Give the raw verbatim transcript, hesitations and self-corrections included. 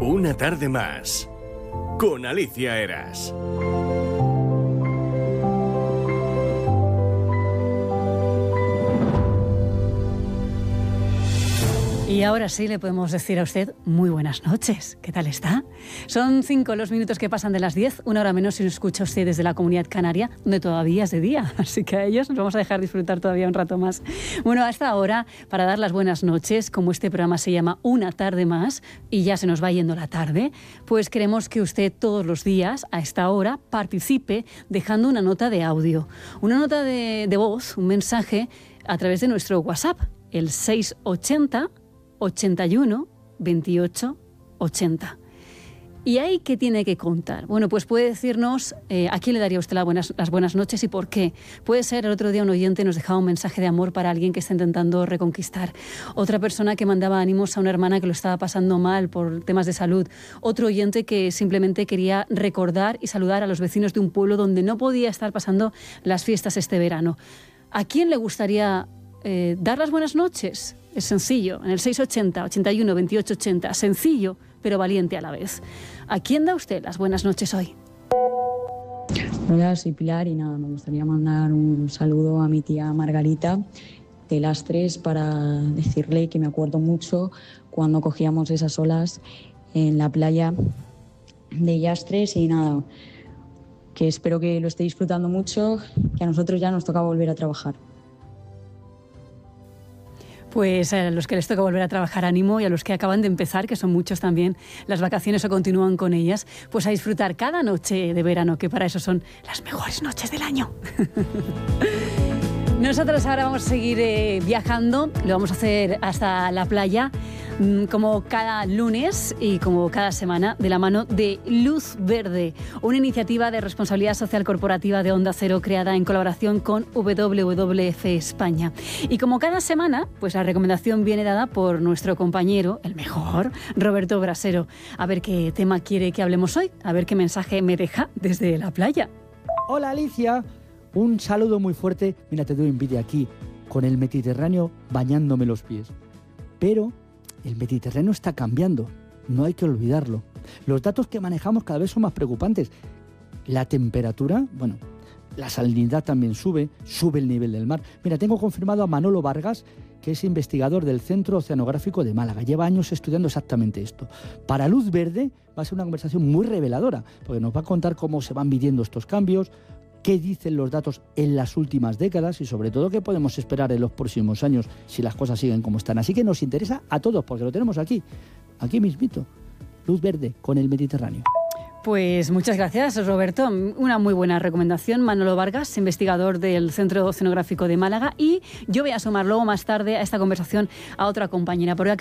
Una tarde más con Alicia Eras. Y ahora sí le podemos decir a usted muy buenas noches. ¿Qué tal está? Son cinco los minutos que pasan de las diez, una hora menos si nos escucha usted desde la Comunidad Canaria, donde todavía es de día. Así que a ellos nos vamos a dejar disfrutar todavía un rato más. Bueno, a esta hora, para dar las buenas noches, como este programa se llama Una tarde más y ya se nos va yendo la tarde, pues queremos que usted todos los días, a esta hora, participe dejando una nota de audio. Una nota de, de voz, un mensaje a través de nuestro WhatsApp, el seis ochenta ochenta y uno veintiocho ochenta. ¿Y ahí qué tiene que contar? Bueno, pues puede decirnos eh, a quién le daría usted las buenas, las buenas noches y por qué. Puede ser, el otro día un oyente nos dejaba un mensaje de amor para alguien que está intentando reconquistar. Otra persona que mandaba ánimos a una hermana que lo estaba pasando mal por temas de salud. Otro oyente que simplemente quería recordar y saludar a los vecinos de un pueblo donde no podía estar pasando las fiestas este verano. ¿A quién le gustaría eh, dar las buenas noches? Es sencillo, en el seis ochenta ochenta y uno veintiocho ochenta, sencillo, pero valiente a la vez. ¿A quién da usted las buenas noches hoy? Hola, soy Pilar y nada, me gustaría mandar un saludo a mi tía Margarita de Lastres para decirle que me acuerdo mucho cuando cogíamos esas olas en la playa de Lastres y nada, que espero que lo esté disfrutando mucho, que a nosotros ya nos toca volver a trabajar. Pues a los que les toca volver a trabajar, ánimo, y a los que acaban de empezar, que son muchos también, las vacaciones o continúan con ellas, pues a disfrutar cada noche de verano, que para eso son las mejores noches del año. Nosotros ahora vamos a seguir eh, viajando, lo vamos a hacer hasta la playa, como cada lunes y como cada semana, de la mano de Luz Verde, una iniciativa de responsabilidad social corporativa de Onda Cero creada en colaboración con W W F España. Y como cada semana, pues la recomendación viene dada por nuestro compañero, el mejor, Roberto Brasero. A ver qué tema quiere que hablemos hoy, a ver qué mensaje me deja desde la playa. Hola Alicia, un saludo muy fuerte. Mira, te doy envidia aquí, con el Mediterráneo bañándome los pies. Pero el Mediterráneo está cambiando, no hay que olvidarlo. Los datos que manejamos cada vez son más preocupantes. La temperatura, bueno, la salinidad también sube, sube el nivel del mar. Mira, tengo confirmado a Manolo Vargas, que es investigador del Centro Oceanográfico de Málaga. Lleva años estudiando exactamente esto. Para Luz Verde va a ser una conversación muy reveladora, porque nos va a contar cómo se van midiendo estos cambios, qué dicen los datos en las últimas décadas y sobre todo qué podemos esperar en los próximos años si las cosas siguen como están. Así que nos interesa a todos porque lo tenemos aquí, aquí mismito. Luz Verde con el Mediterráneo. Pues muchas gracias, Roberto. Una muy buena recomendación. Manolo Vargas, investigador del Centro Oceanográfico de Málaga. Y yo voy a sumar luego más tarde a esta conversación a otra compañera. Porque